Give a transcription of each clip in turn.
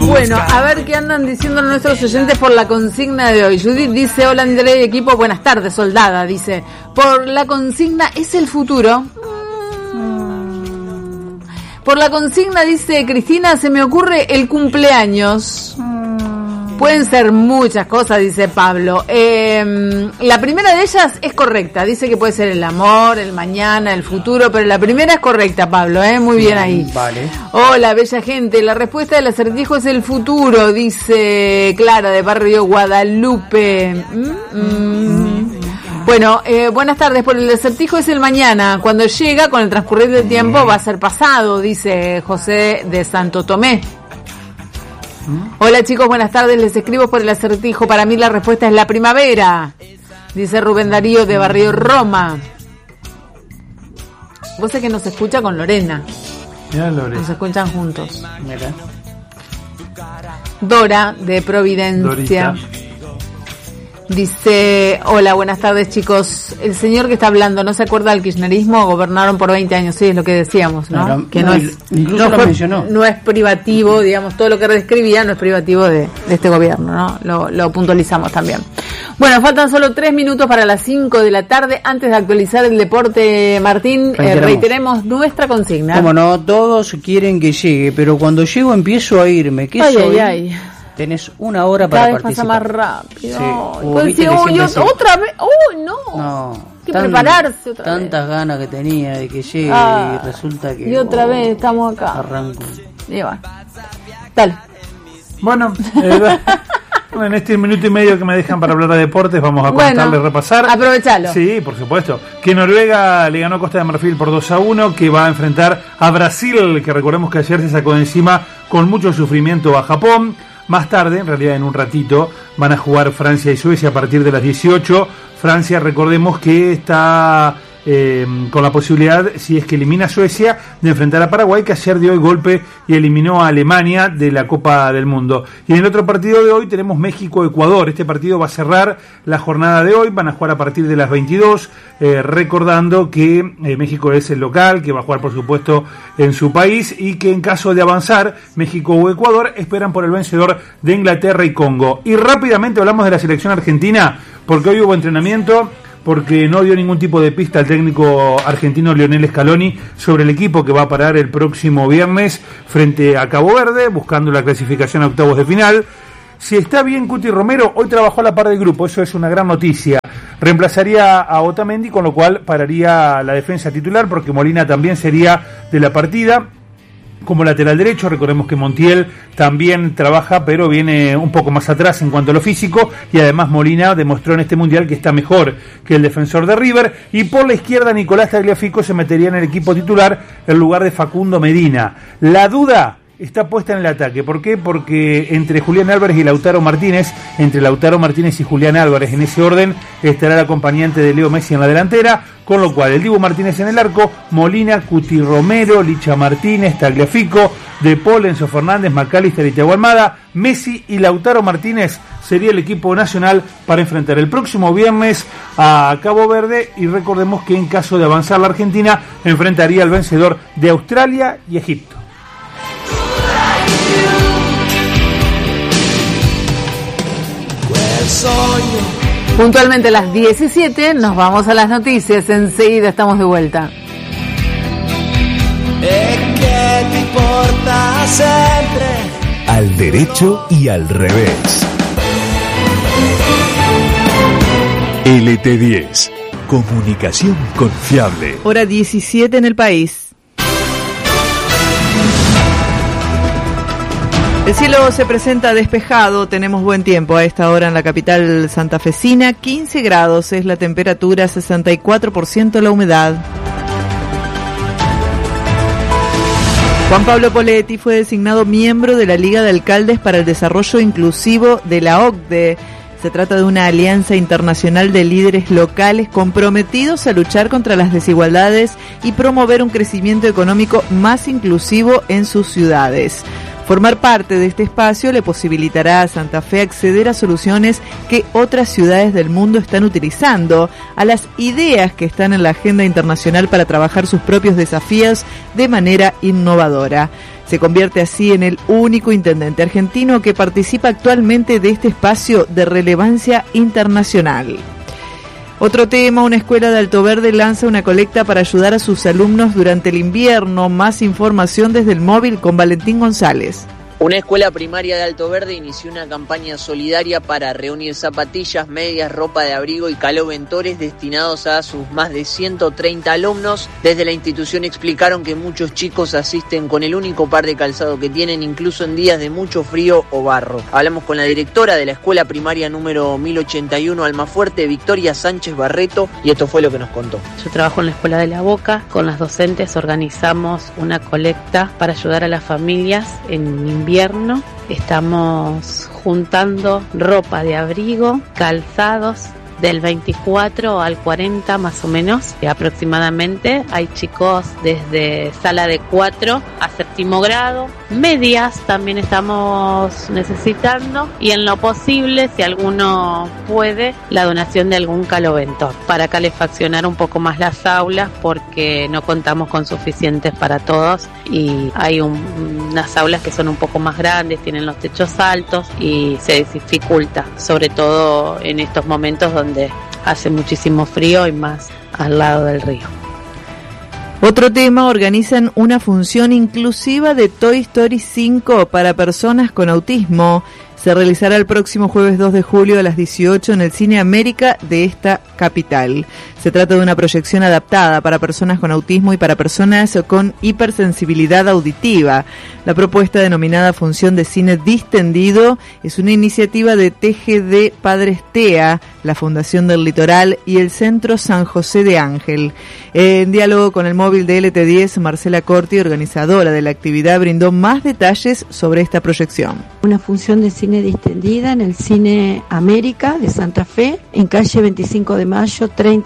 Bueno, a ver qué andan diciendo nuestros oyentes por la consigna de hoy. Judith dice, hola Andrea y equipo, buenas tardes, soldada, dice, por la consigna, ¿es el futuro? Por la consigna, dice Cristina, se me ocurre el cumpleaños. Pueden ser muchas cosas, dice Pablo. La primera de ellas es correcta. Dice que puede ser el amor, el mañana, el futuro, pero la primera es correcta, Pablo. Muy bien ahí. Vale. Hola, bella gente. La respuesta del acertijo es el futuro, dice Clara de Barrio Guadalupe. Bueno, buenas tardes. Por el acertijo es el mañana. Cuando llega, con el transcurrir del tiempo, va a ser pasado, dice José de Santo Tomé. Hola chicos, buenas tardes, les escribo por el acertijo. Para mí la respuesta es la primavera, dice Rubén Darío de Barrio Roma. Vos sé que nos escucha con Lorena. Mira, Lorena. Nos escuchan juntos. Mira. Dora de Providencia. Dorita. Dice, hola, buenas tardes chicos. El señor que está hablando, ¿no se acuerda del kirchnerismo? Gobernaron por 20 años, sí, es lo que decíamos, ¿no? Claro, que incluso lo mencionó. No es privativo, digamos, todo lo que describía no es privativo de este gobierno, ¿no? Lo puntualizamos también. Bueno, faltan solo 3 minutos para las 5 de la tarde. Antes de actualizar el deporte, Martín, reiteremos nuestra consigna. Como no, todos quieren que llegue, pero cuando llego empiezo a irme. ¿Qué soy? Ay. Tenés 1 hora para cada vez participar. pasa más rápido. Sí. Pues ¿Viste sí, otra vez. No. Hay que prepararse otra vez. Tantas ganas que tenía de que llegue y resulta que... Y otra vez estamos acá. Arranco. Y va. Dale. Bueno, en este minuto y medio que me dejan para hablar de deportes, vamos a contarles, repasar. Aprovechalo. Sí, por supuesto. Que Noruega le ganó a Costa de Marfil por 2-1, que va a enfrentar a Brasil, que recordemos que ayer se sacó de encima con mucho sufrimiento a Japón. Más tarde, en realidad en un ratito, van a jugar Francia y Suecia a partir de las 18. Francia, recordemos que está con la posibilidad, si es que elimina a Suecia, de enfrentar a Paraguay, que ayer dio el golpe y eliminó a Alemania de la Copa del Mundo. Y en el otro partido de hoy tenemos México-Ecuador. Este partido va a cerrar la jornada de hoy, van a jugar a partir de las 22, recordando que México es el local, que va a jugar por supuesto en su país, y que en caso de avanzar México o Ecuador esperan por el vencedor de Inglaterra y Congo. Y rápidamente hablamos de la selección argentina, porque hoy hubo entrenamiento, porque no dio ningún tipo de pista al técnico argentino Lionel Scaloni sobre el equipo que va a parar el próximo viernes frente a Cabo Verde, buscando la clasificación a octavos de final. Si está bien Cuti Romero, hoy trabajó a la par del grupo, eso es una gran noticia. Reemplazaría a Otamendi, con lo cual pararía la defensa titular, porque Molina también sería de la partida como lateral derecho. Recordemos que Montiel también trabaja, pero viene un poco más atrás en cuanto a lo físico, y además Molina demostró en este mundial que está mejor que el defensor de River. Y por la izquierda Nicolás Tagliafico se metería en el equipo titular en lugar de Facundo Medina. La duda está puesta en el ataque. ¿Por qué? Porque entre Julián Álvarez y Lautaro Martínez, entre Lautaro Martínez y Julián Álvarez, en ese orden estará el acompañante de Leo Messi en la delantera, con lo cual el Dibu Martínez en el arco, Molina, Cuti Romero, Licha Martínez, Tagliafico, De Paul, Enzo Fernández, McAllister y Thiago Almada. Messi y Lautaro Martínez sería el equipo nacional para enfrentar el próximo viernes a Cabo Verde, y recordemos que en caso de avanzar la Argentina enfrentaría al vencedor de Australia y Egipto. Puntualmente a las 17 nos vamos a las noticias. Enseguida estamos de vuelta. Al derecho y al revés. LT10. Comunicación confiable. Hora 17 en el país. El cielo se presenta despejado, tenemos buen tiempo a esta hora en la capital santafesina, 15 grados es la temperatura, 64% la humedad. Juan Pablo Poletti fue designado miembro de la Liga de Alcaldes para el Desarrollo Inclusivo de la OCDE. Se trata de una alianza internacional de líderes locales comprometidos a luchar contra las desigualdades y promover un crecimiento económico más inclusivo en sus ciudades. Formar parte de este espacio le posibilitará a Santa Fe acceder a soluciones que otras ciudades del mundo están utilizando, a las ideas que están en la agenda internacional para trabajar sus propios desafíos de manera innovadora. Se convierte así en el único intendente argentino que participa actualmente de este espacio de relevancia internacional. Otro tema, una escuela de Alto Verde lanza una colecta para ayudar a sus alumnos durante el invierno. Más información desde el móvil con Valentín González. Una escuela primaria de Alto Verde inició una campaña solidaria para reunir zapatillas, medias, ropa de abrigo y caloventores destinados a sus más de 130 alumnos. Desde la institución explicaron que muchos chicos asisten con el único par de calzado que tienen, incluso en días de mucho frío o barro. Hablamos con la directora de la escuela primaria número 1081 Almafuerte, Victoria Sánchez Barreto, y esto fue lo que nos contó. Yo trabajo en la Escuela de la Boca. Con las docentes organizamos una colecta para ayudar a las familias en invierno. Estamos juntando ropa de abrigo, calzados del 24 al 40 más o menos, aproximadamente. Hay chicos desde sala de 4 a séptimo grado. Medias también estamos necesitando, y en lo posible, si alguno puede, la donación de algún caloventor para calefaccionar un poco más las aulas, porque no contamos con suficientes para todos y hay unas aulas que son un poco más grandes, tienen los techos altos y se dificulta, sobre todo en estos momentos donde hace muchísimo frío y más al lado del río. Otro tema, organizan una función inclusiva de Toy Story 5 para personas con autismo. Se realizará el próximo jueves 2 de julio a las 18 en el Cine América de esta capital. Se trata de una proyección adaptada para personas con autismo y para personas con hipersensibilidad auditiva. La propuesta, denominada Función de Cine Distendido, es una iniciativa de TGD Padres TEA, la Fundación del Litoral y el Centro San José de Ángel. En diálogo con el móvil de LT10, Marcela Corti, organizadora de la actividad, brindó más detalles sobre esta proyección. Una función de cine distendida en el Cine América de Santa Fe, en calle 25 de Mayo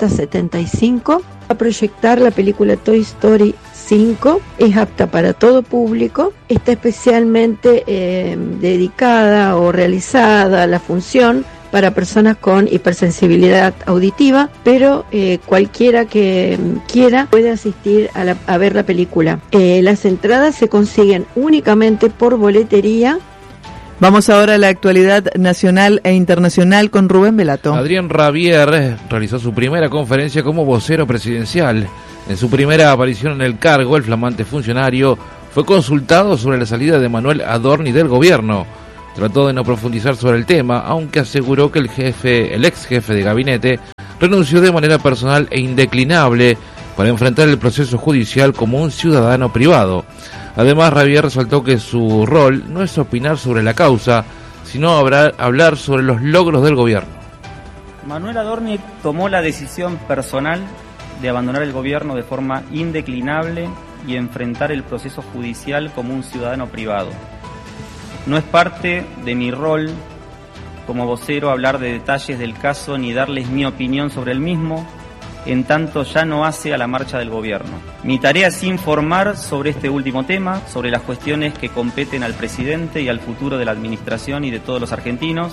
3075. A proyectar la película Toy Story 5, es apta para todo público, está especialmente dedicada o realizada la función para personas con hipersensibilidad auditiva, pero cualquiera que quiera puede asistir a ver la película. Las entradas se consiguen únicamente por boletería. Vamos ahora a la actualidad nacional e internacional con Rubén Velato. Adrián Rabier realizó su primera conferencia como vocero presidencial. En su primera aparición en el cargo, el flamante funcionario fue consultado sobre la salida de Manuel Adorni del gobierno. Trató de no profundizar sobre el tema, aunque aseguró que el ex jefe de gabinete renunció de manera personal e indeclinable para enfrentar el proceso judicial como un ciudadano privado. Además, Rabier resaltó que su rol no es opinar sobre la causa, sino hablar sobre los logros del gobierno. Manuel Adorni tomó la decisión personal de abandonar el gobierno de forma indeclinable y enfrentar el proceso judicial como un ciudadano privado. No es parte de mi rol como vocero hablar de detalles del caso ni darles mi opinión sobre el mismo, en tanto ya no hace a la marcha del gobierno. Mi tarea es informar sobre este último tema, sobre las cuestiones que competen al presidente y al futuro de la administración y de todos los argentinos.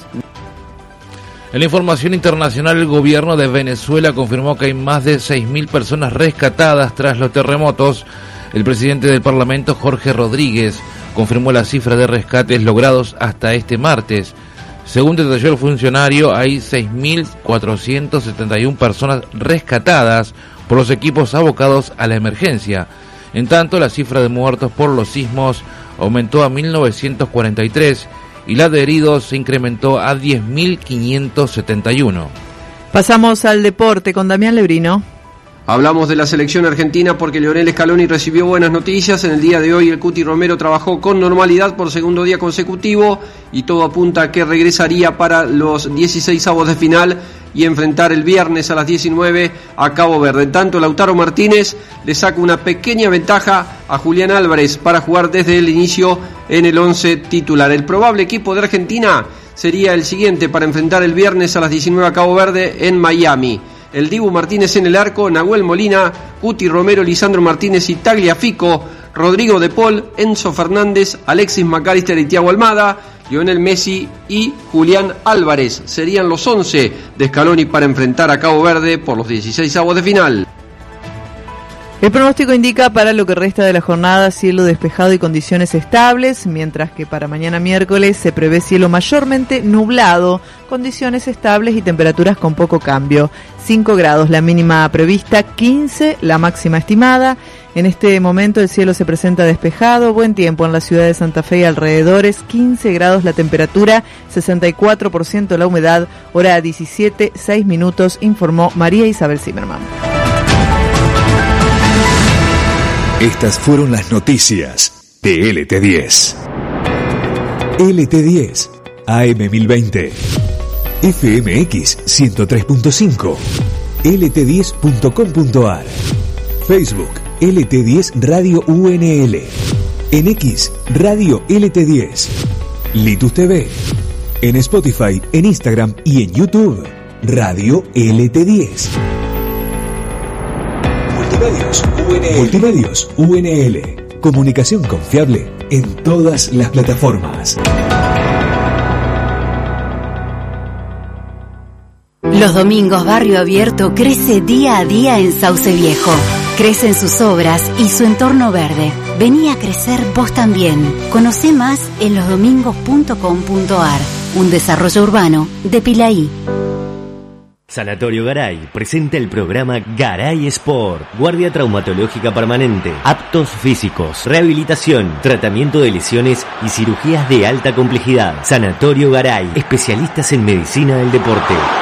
En la información internacional, el gobierno de Venezuela confirmó que hay más de 6.000 personas rescatadas tras los terremotos. El presidente del Parlamento, Jorge Rodríguez, confirmó la cifra de rescates logrados hasta este martes. Según detalló el funcionario, hay 6.471 personas rescatadas por los equipos abocados a la emergencia. En tanto, la cifra de muertos por los sismos aumentó a 1.943 y la de heridos se incrementó a 10.571. Pasamos al deporte con Damián Lebrino. Hablamos de la selección argentina porque Lionel Scaloni recibió buenas noticias. En el día de hoy el Cuti Romero trabajó con normalidad por segundo día consecutivo y todo apunta a que regresaría para los 16avos de final y enfrentar el viernes a las 19 a Cabo Verde. En tanto, Lautaro Martínez le saca una pequeña ventaja a Julián Álvarez para jugar desde el inicio en el 11 titular. El probable equipo de Argentina sería el siguiente para enfrentar el viernes a las 19 a Cabo Verde en Miami. El Dibu Martínez en el arco, Nahuel Molina, Cuti Romero, Lisandro Martínez y Tagliafico, Rodrigo de Paul, Enzo Fernández, Alexis McAllister y Thiago Almada, Lionel Messi y Julián Álvarez. Serían los 11 de Scaloni para enfrentar a Cabo Verde por los 16avos de final. El pronóstico indica para lo que resta de la jornada cielo despejado y condiciones estables, mientras que para mañana miércoles se prevé cielo mayormente nublado, condiciones estables y temperaturas con poco cambio. 5 grados la mínima prevista, 15 la máxima estimada. En este momento el cielo se presenta despejado, buen tiempo en la ciudad de Santa Fe y alrededores, 15 grados la temperatura, 64% la humedad, hora 17:06, informó María Isabel Zimmerman. Estas fueron las noticias de LT10. LT10, AM1020, FMX 103.5, lt10.com.ar, Facebook LT10 Radio UNL, en X Radio LT10, Litus TV, en Spotify, en Instagram y en YouTube, Radio LT10. Multimedios UNL. Comunicación confiable en todas las plataformas. Los domingos Barrio Abierto crece día a día en Sauce Viejo. Crecen sus obras y su entorno verde. Vení a crecer vos también. Conocé más en losdomingos.com.ar. Un desarrollo urbano de Pilaí. Sanatorio Garay presenta el programa Garay Sport. Guardia traumatológica permanente, aptos físicos, rehabilitación, tratamiento de lesiones y cirugías de alta complejidad. Sanatorio Garay, especialistas en medicina del deporte.